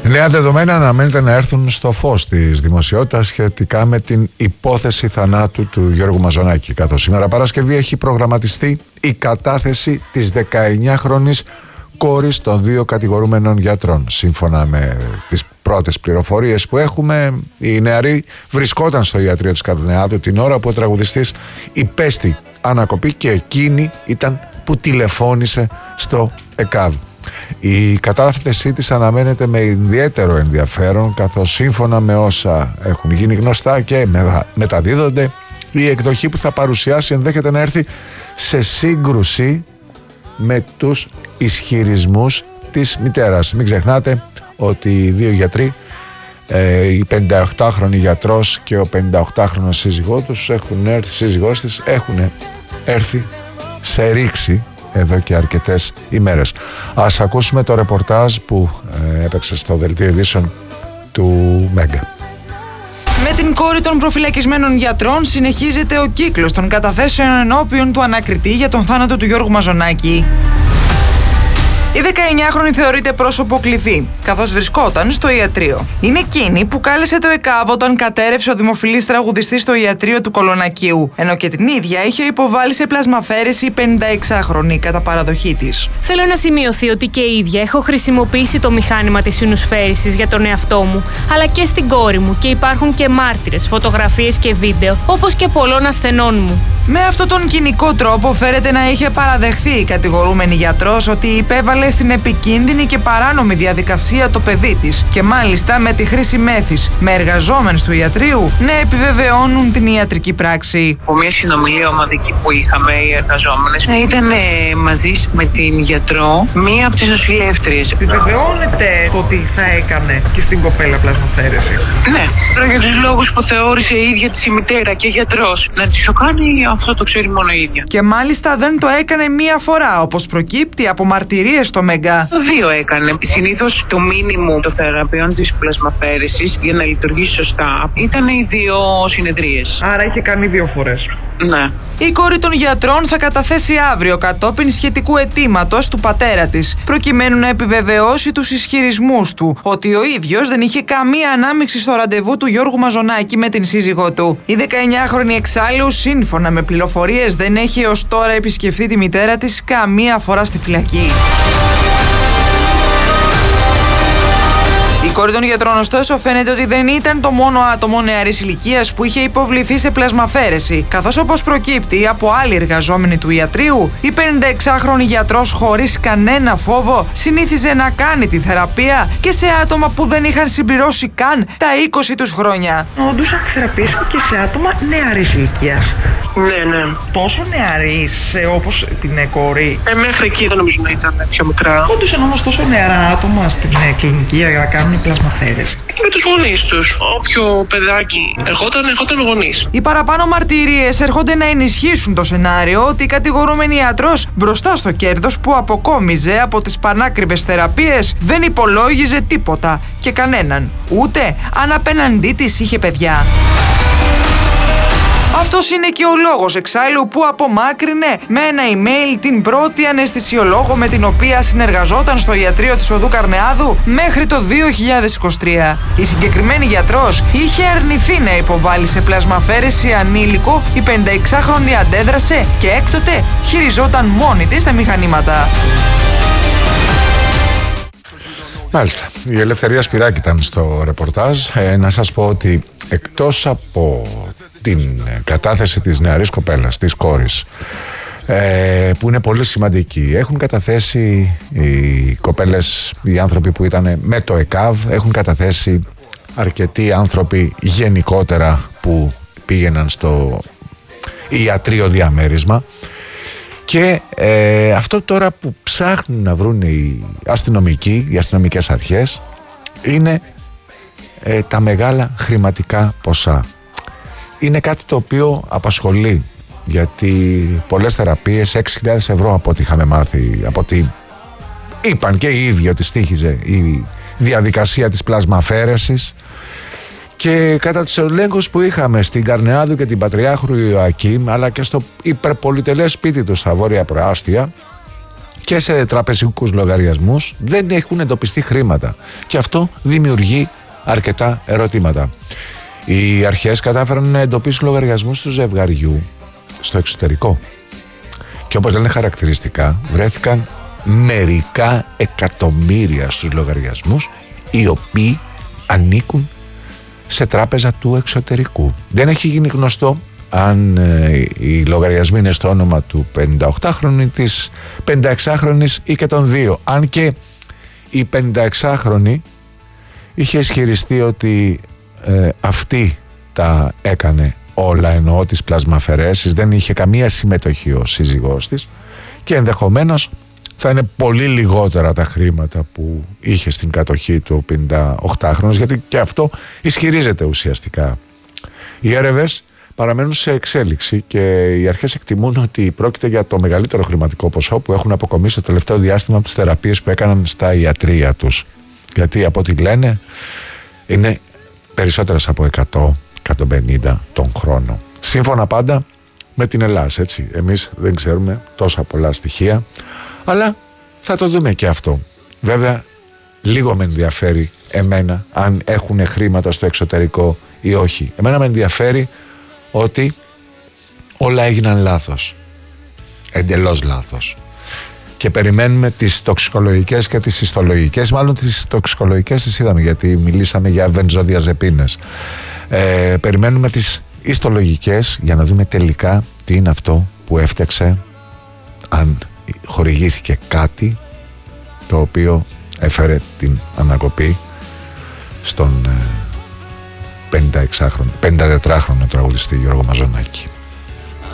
Νέα δεδομένα αναμένεται να έρθουν στο φως της δημοσιότητας σχετικά με την υπόθεση θανάτου του Γιώργου Μαζονάκη, καθώς σήμερα Παρασκευή έχει προγραμματιστεί η κατάθεση της 19χρονης κόρης των δύο κατηγορούμενων γιατρών. Σύμφωνα με τις πρώτες πληροφορίες που έχουμε, η νεαρή βρισκόταν στο ιατρείο της Καρνεάδου την ώρα που ο τραγουδιστής υπέστη ανακοπή και εκείνη ήταν που τηλεφώνησε στο ΕΚΑΒ. Η κατάθεσή της αναμένεται με ιδιαίτερο ενδιαφέρον, καθώς σύμφωνα με όσα έχουν γίνει γνωστά και μεταδίδονται, η εκδοχή που θα παρουσιάσει ενδέχεται να έρθει σε σύγκρουση με τους ισχυρισμούς της μητέρας. Μην ξεχνάτε ότι οι δύο γιατροί, η 58χρονη γιατρός και ο 58χρονος σύζυγός της έχουν έρθει σε ρήξη εδώ και αρκετές ημέρες. Ας ακούσουμε το ρεπορτάζ που έπαιξε στο δελτίο ειδήσεων του Μέγκα. Με την κόρη των προφυλακισμένων γιατρών συνεχίζεται ο κύκλος των καταθέσεων ενώπιον του ανακριτή για τον θάνατο του Γιώργου Μαζονάκη. Η 19χρονη θεωρείται πρόσωπο κλειδί, καθώς βρισκόταν στο ιατρείο. Είναι εκείνη που κάλεσε το ΕΚΑΒ όταν κατέρευσε ο δημοφιλής τραγουδιστής στο ιατρείο του Κολονακίου, ενώ και την ίδια είχε υποβάλει σε πλασμαφαίρεση η 56χρονη κατά παραδοχή της. Θέλω να σημειωθεί ότι και η ίδια έχω χρησιμοποιήσει το μηχάνημα της συνουσφαίρησης για τον εαυτό μου, αλλά και στην κόρη μου, και υπάρχουν και μάρτυρες, φωτογραφίες και βίντεο, όπως και πολλών ασθενών μου. Με αυτόν τον κοινικό τρόπο φέρεται να είχε παραδεχθεί η κατηγορούμενη γιατρός ότι υπέβαλε στην επικίνδυνη και παράνομη διαδικασία το παιδί της, και μάλιστα με τη χρήση μέθης, με εργαζόμενους του ιατρείου να επιβεβαιώνουν την ιατρική πράξη. Από μια συνομιλία ομαδική που είχαμε, οι εργαζόμενες ήταν μαζί με την γιατρό, μία από τις νοσηλεύτριες. Επιβεβαιώνεται ότι θα έκανε και στην κοπέλα πλασμοφαίρεση. Ναι, τώρα για τους λόγους που θεώρησε η ίδια της η μητέρα και γιατρός να της το κάνει, αυτό το ξέρει μόνο η ίδια. Και μάλιστα δεν το έκανε μία φορά, όπως προκύπτει από μαρτυρίες στο Μέγκα. Δύο έκανε. Συνήθως το μίνιμουμ των θεραπείων της πλασμαφαίρεσης για να λειτουργήσει σωστά ήταν οι 2 συνεδρίες. Άρα είχε κάνει 2 φορές. Ναι. Η κόρη των γιατρών θα καταθέσει αύριο κατόπιν σχετικού αιτήματος του πατέρα της, προκειμένου να επιβεβαιώσει τους ισχυρισμούς του ότι ο ίδιος δεν είχε καμία ανάμειξη στο ραντεβού του Γιώργου Μαζονάκη με την σύζυγό του. Η 19χρονη εξάλλου, σύμφωνα με πληροφορίες, δεν έχει ως τώρα επισκεφθεί τη μητέρα της καμία φορά στη φυλακή. Η κόρη των γιατρών, ωστόσο, φαίνεται ότι δεν ήταν το μόνο άτομο νεαρής ηλικίας που είχε υποβληθεί σε πλασμαφαίρεση, καθώς όπως προκύπτει από άλλη εργαζόμενη του ιατρείου, η 56χρονη γιατρός χωρίς κανένα φόβο συνήθιζε να κάνει τη θεραπεία και σε άτομα που δεν είχαν συμπληρώσει καν τα 20 τους χρόνια. Όντως θα θεραπείες και σε άτομα νεαρής ηλικίας. Ναι. Τόσο νεαρής όπως την κόρη. Μέχρι εκεί δεν νομίζω να ήταν πιο μικρά. Όντως όμως τόσο νεαρά άτομα στην κλινική για να κάνουν πλασμαφαίρεση. Με τους γονείς τους. Όποιο παιδάκι ερχόταν με γονείς. Οι παραπάνω μαρτυρίες έρχονται να ενισχύσουν το σενάριο ότι η κατηγορούμενη ιατρός, μπροστά στο κέρδος που αποκόμιζε από τις πανάκριβες θεραπείες, δεν υπολόγιζε τίποτα και κανέναν, ούτε αν απέναντί της είχε παιδιά. Αυτός είναι και ο λόγος εξάλλου που απομάκρυνε με ένα email την πρώτη αναισθησιολόγο με την οποία συνεργαζόταν στο ιατρείο της οδού Καρνεάδου μέχρι το 2023. Η συγκεκριμένη γιατρός είχε αρνηθεί να υποβάλει σε πλασμαφαίρεση ανήλικο, η 56χρονη αντέδρασε και έκτοτε χειριζόταν μόνη της τα μηχανήματα. Μάλιστα, η Ελευθερία Σπυράκη ήταν στο ρεπορτάζ. Να σας πω ότι εκτός από την κατάθεση της νεαρής κοπέλας, της κόρης, που είναι πολύ σημαντική, έχουν καταθέσει οι κοπέλες, οι άνθρωποι που ήταν με το ΕΚΑΒ, έχουν καταθέσει αρκετοί άνθρωποι γενικότερα που πήγαιναν στο ιατρείο διαμέρισμα. Και αυτό τώρα που ψάχνουν να βρουν οι αστυνομικές αρχές είναι τα μεγάλα χρηματικά ποσά. Είναι κάτι το οποίο απασχολεί, γιατί πολλές θεραπείες, 6.000 ευρώ από ό,τι είχαμε μάθει, από ό,τι είπαν και οι ίδιοι ότι στοίχιζε η διαδικασία της πλασμαφαίρεσης. Και κατά τους ελέγχους που είχαμε στην Καρνεάδου και την Πατριάρχου Ιωακήμ, αλλά και στο υπερπολιτελές σπίτι του στα Βόρεια Προάστια, και σε τραπεζικούς λογαριασμούς δεν έχουν εντοπιστεί χρήματα. Και αυτό δημιουργεί αρκετά ερωτήματα. Οι αρχές κατάφεραν να εντοπίσουν λογαριασμούς του ζευγαριού στο εξωτερικό. Και όπως λένε χαρακτηριστικά, βρέθηκαν μερικά εκατομμύρια στους λογαριασμούς οι οποίοι ανήκουν σε τράπεζα του εξωτερικού. Δεν έχει γίνει γνωστό αν οι λογαριασμοί είναι στο όνομα του 58χρονου, της 56χρονης ή και των δύο. Αν και η 56χρονη είχε ισχυριστεί ότι αυτή τα έκανε όλα, εννοώ τις πλασμαφαιρέσεις, δεν είχε καμία συμμετοχή ο σύζυγός της και ενδεχομένως θα είναι πολύ λιγότερα τα χρήματα που είχε στην κατοχή του 58χρονος, γιατί και αυτό ισχυρίζεται ουσιαστικά. Οι έρευνες παραμένουν σε εξέλιξη και οι αρχές εκτιμούν ότι πρόκειται για το μεγαλύτερο χρηματικό ποσό που έχουν αποκομίσει το τελευταίο διάστημα από τις θεραπείες που έκαναν στα ιατρεία τους. Γιατί από ό,τι λένε είναι περισσότερες από 100-150 τον χρόνο. Σύμφωνα πάντα με την Ελλάδα, έτσι. Εμείς δεν ξέρουμε τόσα πολλά στοιχεία, αλλά θα το δούμε και αυτό. Βέβαια, λίγο με ενδιαφέρει εμένα αν έχουν χρήματα στο εξωτερικό ή όχι. Εμένα με ενδιαφέρει ότι όλα έγιναν λάθος. Εντελώς λάθος. Και περιμένουμε τις τοξικολογικές και τις ιστολογικές. Μάλλον τις τοξικολογικές τις είδαμε, γιατί μιλήσαμε για βενζοδιαζεπίνες. Περιμένουμε τις ιστολογικές για να δούμε τελικά τι είναι αυτό που έφτιαξε, αν χορηγήθηκε κάτι το οποίο έφερε την ανακοπή στον 54χρονο τραγουδιστή Γιώργο Μαζονάκη.